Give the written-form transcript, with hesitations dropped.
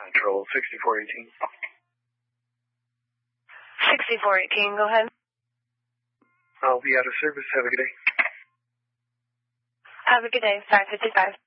Control 6418. 6418, go ahead. I'll be out of service. Have a good day. Have a good day. 555.